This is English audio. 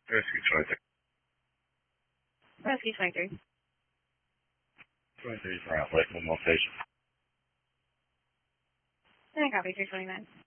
Rescue 23. Rescue 23. 23 is around Lakeland location. And I copy 329.